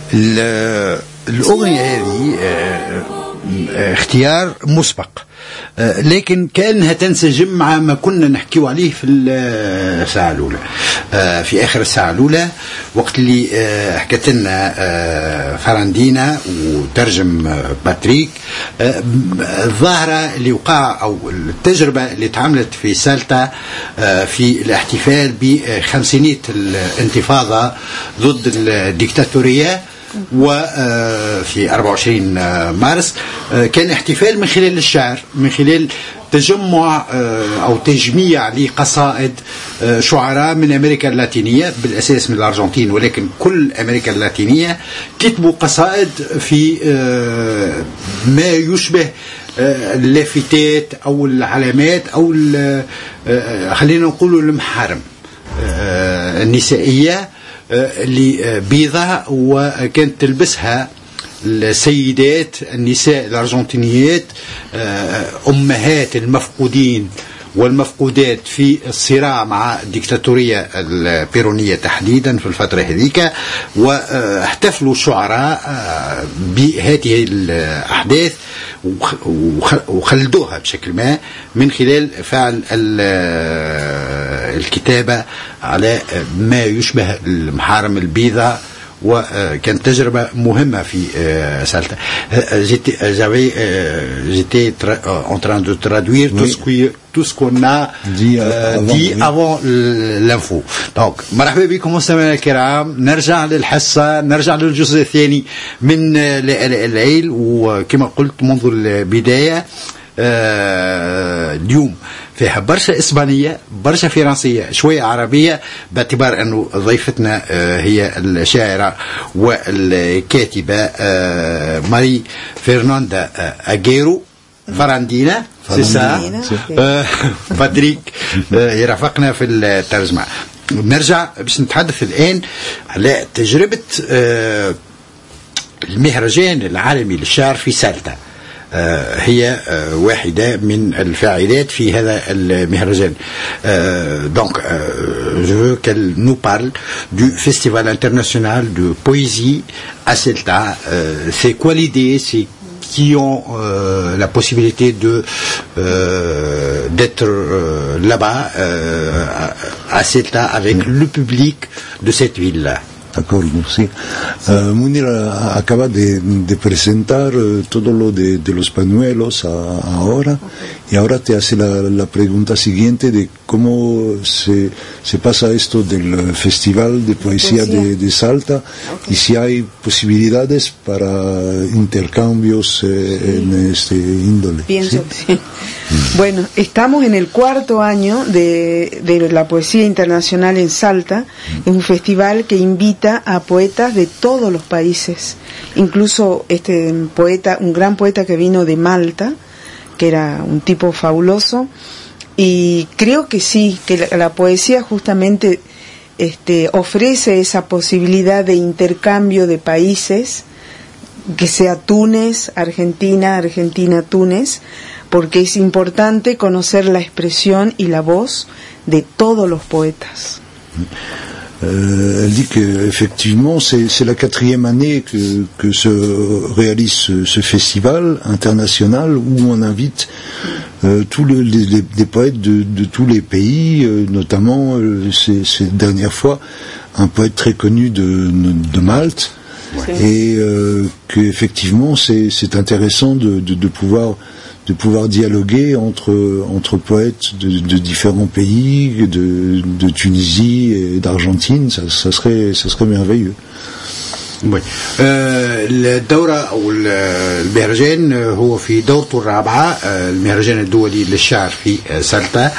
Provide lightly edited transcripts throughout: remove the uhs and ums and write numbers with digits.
الأغنية هذه اختيار مسبق، لكن كأنها تنسجم مع ما كنا نحكيو عليه في الساعة الأولى، في آخر الساعة الأولى وقت اللي حكت لنا فراندينا وترجم باتريك الظاهرة اللي وقع أو التجربة اللي تعملت في سالتا في الاحتفال ب50 الانتفاضة ضد الديكتاتورية، وفي 24 مارس كان احتفال من خلال الشعر، من خلال تجمع أو تجميع لقصائد شعراء من أمريكا اللاتينية، بالأساس من الأرجنتين ولكن كل أمريكا اللاتينية، كتبوا قصائد في ما يشبه اللافتات أو العلامات أو خلينا نقول المحارم النسائية اللي بيضة، وكانت تلبسها السيدات النساء الأرجنتينيات أمهات المفقودين والمفقودات في الصراع مع الديكتاتورية البيرونية تحديدا في الفترة هذيك. واحتفلوا الشعراء بهذه الأحداث وخلدوها بشكل ما من خلال فعل الكتابة على ما يشبه المحارم البيضاء، وكانت تجربة مهمة في سالتا. J'étais en train de traduire tout ce qu'on a dit avant l'info. Donc مرحبا بكم مستمعينا الكرام، نرجع للحصة، نرجع للجزء الثاني من العيل. وكما قلت منذ البداية اليوم فيها برشا إسبانية، برشا فرنسية، شوية عربية، باعتبار أنه ضيفتنا هي الشاعرة والكاتبة ماري فرناندا أغيرو فراندينا باتريك يرافقنا في الترجمة. نرجع باش نتحدث الآن على تجربة المهرجان العالمي للشعر في سالتا. هي واحدة من الفاعلات في هذا المهرجان. Donc je veux qu'elle nous parle du Festival international de poésie à Ceuta. C'est quoi l'idée? C'est qui ont la possibilité d'être là-bas à Ceuta avec le public de cette ville-là. D'accord, sí. Munir acaba de presentar todo lo de los pañuelos ahora, y ahora te hace la pregunta siguiente de cómo se pasa esto del Festival de Poesía de Salta, okay, y si hay posibilidades para intercambios en este índole. Pienso que sí. Bueno, estamos en el 4º año de la Poesía Internacional en Salta. Es un festival que invita a poetas de todos los países, incluso poeta, un gran poeta que vino de Malta, que era un tipo fabuloso, y creo que sí, que la poesía justamente ofrece esa posibilidad de intercambio de países, que sea Túnez, Argentina, Túnez, porque es importante conocer la expresión y la voz de todos los poetas. Elle dit qu'effectivement c'est la 4e année que se réalise ce festival international où on invite tous les poètes de tous les pays, notamment ces dernières fois un poète très connu de Malte, et qu'effectivement c'est intéressant de pouvoir dialoguer entre poètes de différents pays, de Tunisie et d'Argentine. Ça serait merveilleux. Oui. الدورة أو المهرجان هو في دورته الرابعة. المهرجان الدولي للشعر في سالتا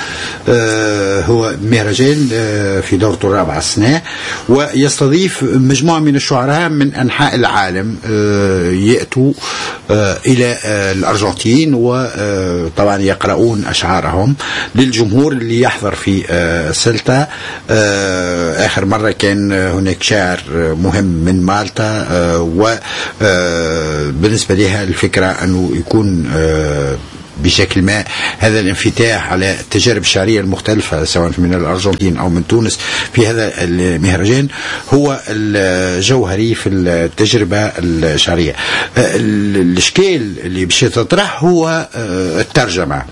هو مهرجان في دورته الرابعة السنة، ويستضيف مجموعة من الشعراء من أنحاء العالم يأتوا إلى الأرجنتين، وطبعا يقرؤون أشعارهم للجمهور اللي يحضر في سالتا. آخر مرة كان هناك شاعر مهم من مالطا، وبالنسبة لها الفكرة أنه يكون بشكل ما هذا الانفتاح على التجارب الشعرية المختلفة سواء من الأرجنتين أو من تونس في هذا المهرجان هو الجوهري في التجربة الشعرية. الإشكال اللي باش يتطرح هو الترجمة،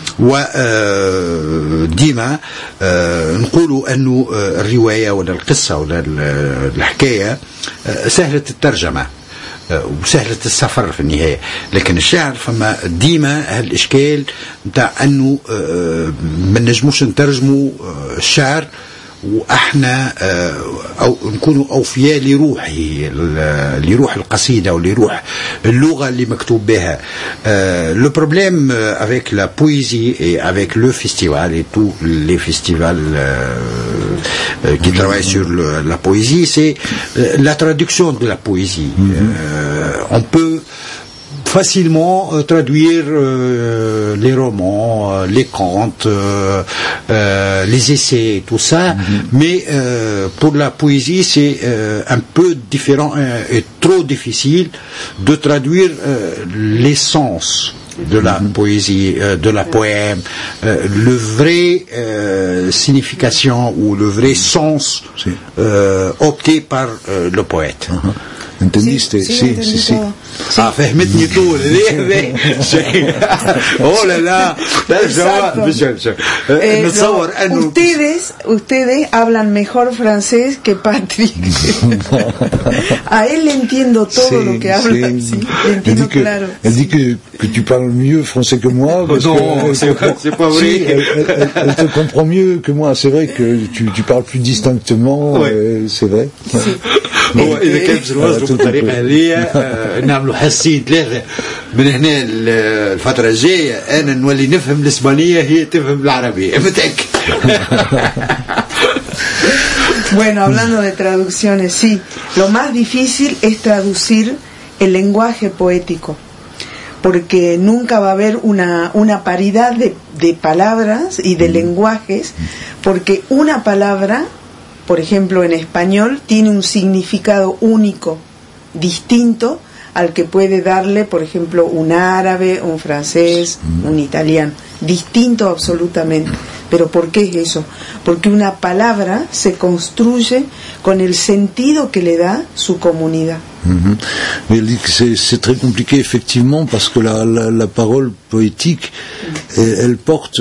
وديما نقولوا أنه الرواية ولا القصة ولا الحكاية سهلة الترجمة وسهلة السفر في النهاية، لكن الشعر فما ديما هالإشكال متاع أنه ما نجموش نترجموا الشعر واحنا او نكونوا اوفياء لروح القصيده ولروح اللغه اللي مكتوب بها. Le problème avec la poésie et avec le festival et tous les festivals qui travaillent sur la poésie, c'est la traduction de la poésie. On peut facilement traduire les romans, les contes, les essais, tout ça, mais pour la poésie c'est un peu différent et trop difficile de traduire l'essence de la poésie, de la poème, le vrai signification ou le vrai sens opté par le poète. ¿Entendiste? Sí. فهمتني طول oh la la نتصور انه ustedes hablan mejor francés que Patrick. A él le entiendo todo lo que habla, sí, le entiendo claro. Elle dit que tu parles mieux français que moi. Parce non, que c'est pas vrai. Elle te comprend mieux que moi. C'est vrai que tu parles plus distinctement. C'est vrai. هو إذا كان بنوصلوا بالطريقة هذه نعملوا حصتين ثلاثة من هنا الفترة الجاية أنا نولي نفهم الإسبانية هي تفهم العربية متأكد. Bueno, hablando de traducciones, sí, lo más difícil es traducir el lenguaje poético, porque nunca va a haber una paridad de palabras y de lenguajes, porque una palabra, por ejemplo en español, tiene un significado único, distinto al que puede darle, por ejemplo, un árabe, un francés, un italiano, distinto absolutamente. ¿Pero por qué es eso? Porque una palabra se construye con el sentido que le da su comunidad. Mais elle dit que c'est très compliqué effectivement parce que la parole poétique elle porte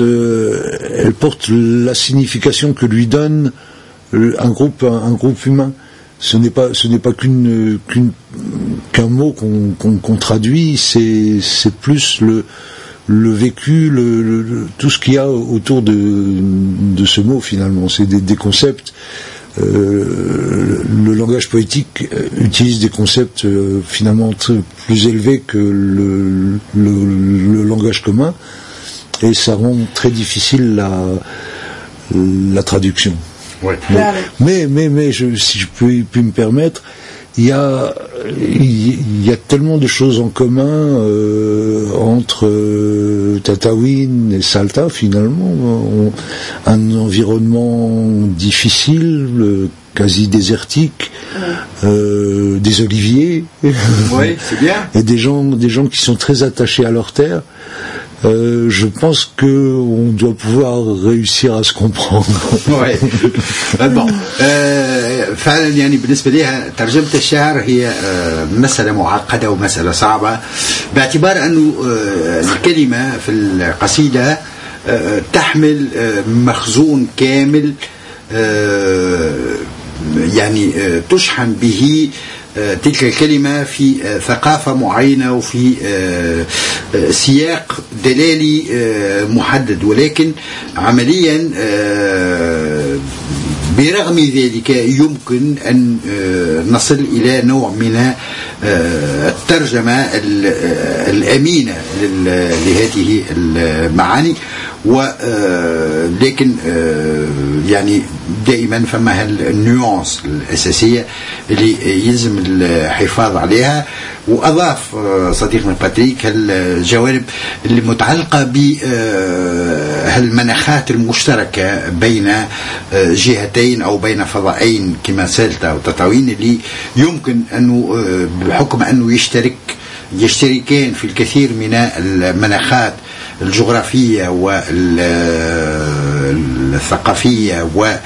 la signification que lui donne un groupe humain. Ce n'est pas qu'un mot qu'on traduit, c'est plus le vécu, tout ce qu'il y a autour de ce mot finalement. C'est des concepts. Le langage poétique utilise des concepts finalement plus élevés que le langage commun, et ça rend très difficile la traduction. Ouais. Mais si je puis me permettre, il y a tellement de choses en commun entre Tataouine et Salta finalement. Un environnement difficile, quasi désertique, des oliviers, oui, c'est bien. Et des gens qui sont très attachés à leur terre. Je pense qu'on doit pouvoir réussir à se comprendre. Ouais. Bon. فعلا يعني بالنسبة لها ترجمة الشعر هي مسألة معقدة ومسألة صعبة، باعتبار أنه الكلمة في القصيدة تحمل مخزون كامل، يعني تشحن به تلك الكلمة في ثقافة معينة وفي سياق دلالي محدد، ولكن عمليا برغم ذلك يمكن أن نصل إلى نوع من الترجمة الأمينة لهذه المعاني، ولكن يعني دائما فما النيوانس الأساسية اللي يلزم الحفاظ عليها. وأضاف صديقنا باتريك الجوانب اللي متعلقة بهالمناخات المشتركة بين جهتين أو بين فضائين كما سالتا وتطاوين، اللي يمكن أنه بحكم أنه يشتركان في الكثير من المناخات الجغرافية والثقافية